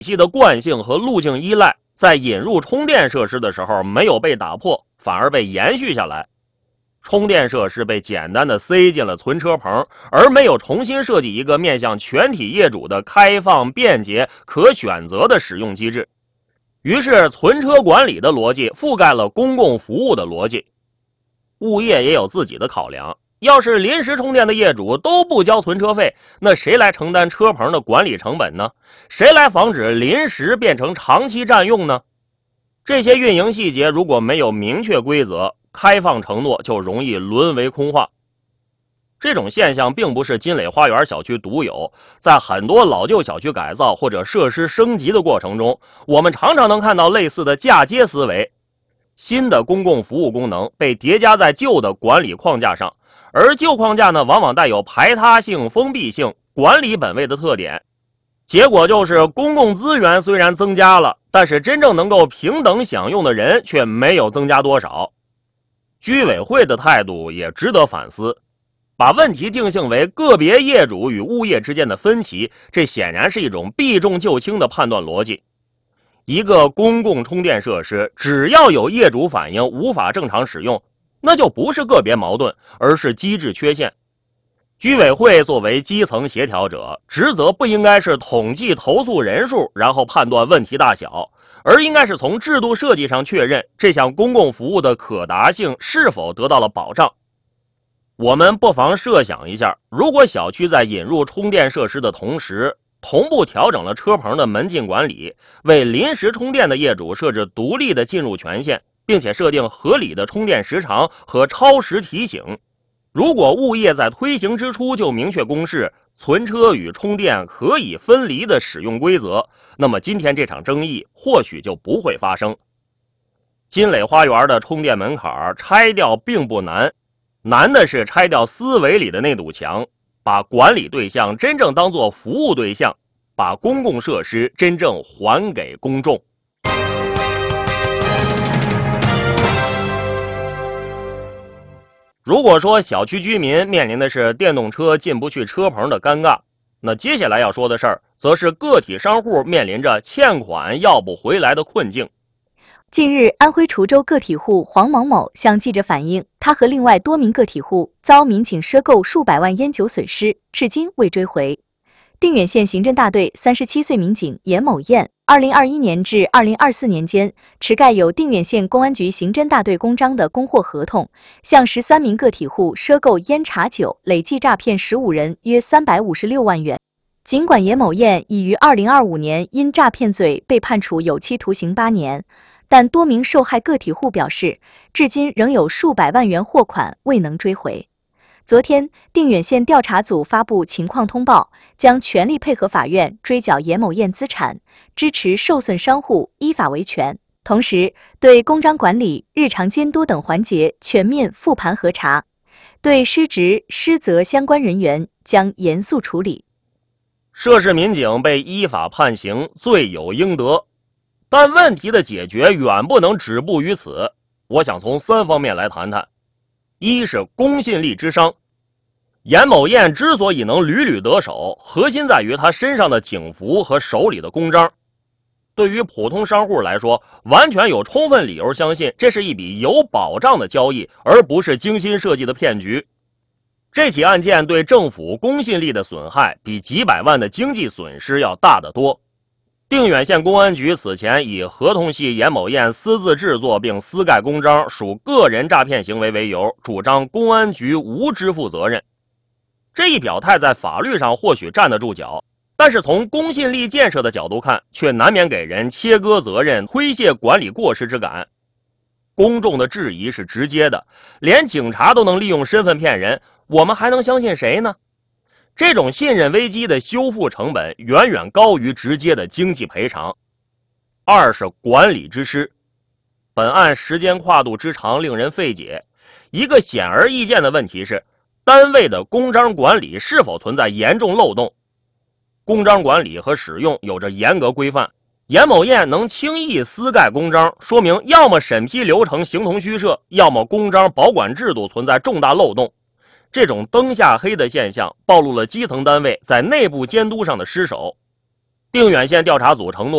系的惯性和路径依赖，在引入充电设施的时候没有被打破，反而被延续下来。充电设施被简单的塞进了存车棚，而没有重新设计一个面向全体业主的开放、便捷、可选择的使用机制。于是，存车管理的逻辑覆盖了公共服务的逻辑。物业也有自己的考量，要是临时充电的业主都不交存车费，那谁来承担车棚的管理成本呢？谁来防止临时变成长期占用呢？这些运营细节如果没有明确规则，开放承诺就容易沦为空话。这种现象并不是金磊花园小区独有，在很多老旧小区改造或者设施升级的过程中，我们常常能看到类似的嫁接思维。新的公共服务功能被叠加在旧的管理框架上，而旧框架呢，往往带有排他性、封闭性、管理本位的特点。结果就是公共资源虽然增加了，但是真正能够平等享用的人却没有增加多少。居委会的态度也值得反思，把问题定性为个别业主与物业之间的分歧，这显然是一种避重就轻的判断逻辑。一个公共充电设施，只要有业主反映无法正常使用，那就不是个别矛盾，而是机制缺陷。居委会作为基层协调者，职责不应该是统计投诉人数，然后判断问题大小，而应该是从制度设计上确认这项公共服务的可达性是否得到了保障。我们不妨设想一下，如果小区在引入充电设施的同时，同步调整了车棚的门禁管理，为临时充电的业主设置独立的进入权限，并且设定合理的充电时长和超时提醒。如果物业在推行之初就明确公示存车与充电可以分离的使用规则，那么今天这场争议或许就不会发生。金磊花园的充电门槛拆掉并不难，难的是拆掉思维里的那堵墙，把管理对象真正当作服务对象，把公共设施真正还给公众。如果说小区居民面临的是电动车进不去车棚的尴尬，那接下来要说的事儿，则是个体商户面临着欠款要不回来的困境。 近日，安徽滁州个体户黄某某向记者反映，他和另外多名个体户遭民警赊购数百万烟酒损失，至今未追回。定远县刑侦大队37岁民警严某艳，2021年至2024年间，持盖有定远县公安局刑侦大队公章的供货合同，向13名个体户赊购烟茶酒，累计诈骗15人约356万元。尽管严某艳已于2025年因诈骗罪被判处有期徒刑8年，但多名受害个体户表示，至今仍有数百万元货款未能追回。昨天，定远县调查组发布情况通报，将全力配合法院追缴严某艳资产，支持受损商户依法维权，同时对公章管理、日常监督等环节全面复盘核查，对失职失责相关人员将严肃处理。 涉事民警被依法判刑，罪有应得。但问题的解决远不能止步于此，我想从3方面来谈谈。一是公信力之伤。严某艳之所以能屡屡得手，核心在于他身上的警服和手里的公章。对于普通商户来说，完全有充分理由相信这是一笔有保障的交易，而不是精心设计的骗局。这起案件对政府公信力的损害比几百万的经济损失要大得多。定远县公安局此前以合同系严某艳私自制作并私盖公章属个人诈骗行为为由，主张公安局无支负责任。这一表态在法律上或许站得住脚，但是从公信力建设的角度看，却难免给人切割责任、推卸管理过失之感。公众的质疑是直接的，连警察都能利用身份骗人，我们还能相信谁呢？这种信任危机的修复成本远远高于直接的经济赔偿。二是管理之失。本案时间跨度之长令人费解。一个显而易见的问题是，单位的公章管理是否存在严重漏洞？公章管理和使用有着严格规范，严某艳能轻易私盖公章，说明要么审批流程形同虚设，要么公章保管制度存在重大漏洞。这种灯下黑的现象暴露了基层单位在内部监督上的失守。 定远县调查组承诺